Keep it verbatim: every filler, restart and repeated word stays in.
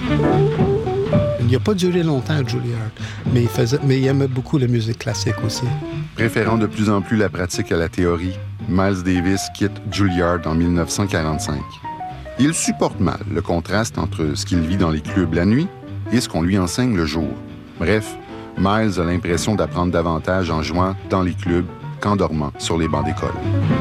Il n'a pas duré longtemps à Juilliard, mais il, faisait, mais il aimait beaucoup la musique classique aussi. Préférant de plus en plus la pratique à la théorie, Miles Davis quitte Juilliard en dix-neuf cent quarante-cinq. Il supporte mal le contraste entre ce qu'il vit dans les clubs la nuit et ce qu'on lui enseigne le jour. Bref, Miles a l'impression d'apprendre davantage en jouant dans les clubs qu'en dormant sur les bancs d'école.